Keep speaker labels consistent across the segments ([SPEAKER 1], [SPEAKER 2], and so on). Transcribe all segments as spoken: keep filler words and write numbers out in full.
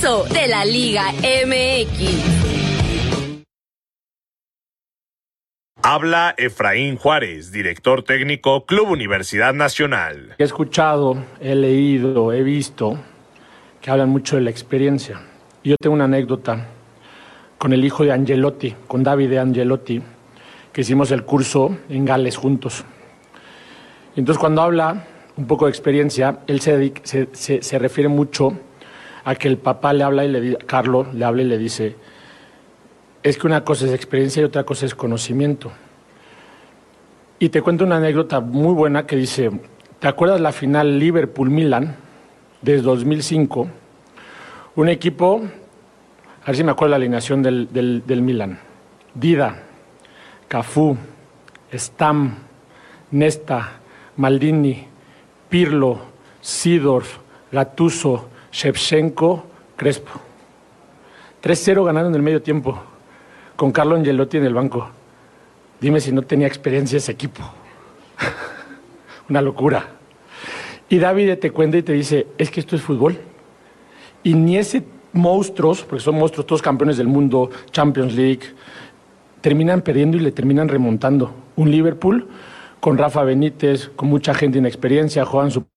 [SPEAKER 1] pulso de la Liga M X.
[SPEAKER 2] Habla Efraín Juárez, director técnico, Club Universidad Nacional.
[SPEAKER 3] He escuchado, he leído, he visto que hablan mucho de la experiencia. Yo tengo una anécdota con el hijo de Angelotti, con Davide Angelotti, que hicimos el curso en Gales juntos. Entonces, cuando habla un poco de experiencia, él se, dedica, se, se, se refiere mucho a que el papá le habla y le dice, Carlos le habla y le dice, es que una cosa es experiencia y otra cosa es conocimiento. Y te cuento una anécdota muy buena que dice, ¿te acuerdas la final Liverpool-Milan de dos mil cinco? Un equipo, a ver si me acuerdo la alineación del, del, del Milan. Dida, Cafú, Stam, Nesta, Maldini, Pirlo, Seedorf, Gattuso, Shevchenko, Crespo. tres cero ganaron en el medio tiempo, con Carlo Angelotti en el banco. Dime si no tenía experiencia ese equipo. Una locura. Y David te cuenta y te dice, es que esto es fútbol. Y ni ese monstruos, porque son monstruos, todos campeones del mundo, Champions League, terminan perdiendo y le terminan remontando. Un Liverpool con Rafa Benítez, con mucha gente inexperiencia, juegan su...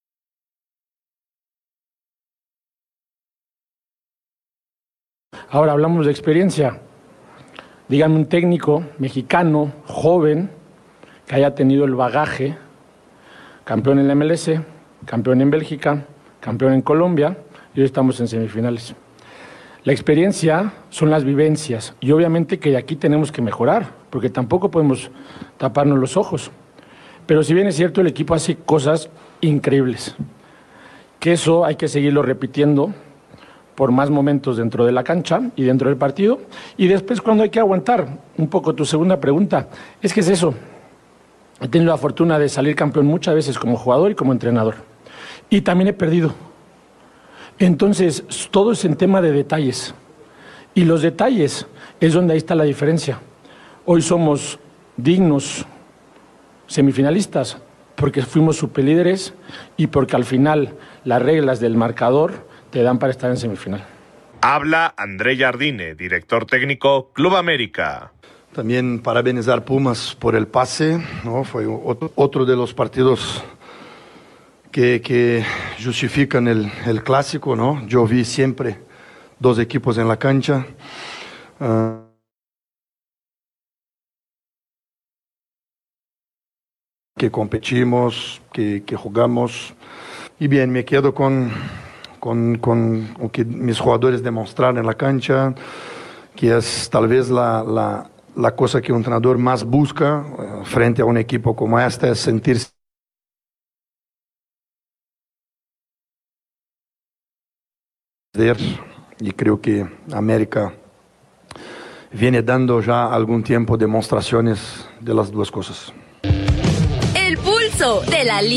[SPEAKER 3] Ahora hablamos de experiencia. Díganme un técnico mexicano, joven, que haya tenido el bagaje, campeón en la M L S, campeón en Bélgica, campeón en Colombia, y hoy estamos en semifinales. La experiencia son las vivencias, y obviamente que aquí tenemos que mejorar, porque tampoco podemos taparnos los ojos. Pero si bien es cierto, el equipo hace cosas increíbles, que eso hay que seguirlo repitiendo por más momentos dentro de la cancha y dentro del partido, y después cuando hay que aguantar. Un poco tu segunda pregunta, es que es eso. He tenido la fortuna de salir campeón muchas veces como jugador y como entrenador, y también he perdido. Entonces, todo es en tema de detalles, y los detalles es donde ahí está la diferencia. Hoy somos dignos semifinalistas porque fuimos superlíderes y porque al final las reglas del marcador te dan para estar en semifinal.
[SPEAKER 2] Habla André Jardine, director técnico, Club América.
[SPEAKER 4] También parabenizar Pumas por el pase, ¿no? Fue otro, otro de los partidos que, que justifican el, el clásico, ¿no? Yo vi siempre dos equipos en la cancha. Uh, que competimos, que, que jugamos. Y bien, me quedo con... Con, con lo que mis jugadores demostraron en la cancha, que es tal vez la, la, la cosa que un entrenador más busca uh, frente a un equipo como este, es sentirse y creo que América viene dando ya algún tiempo demostraciones de las dos cosas.
[SPEAKER 1] El pulso de la Liga.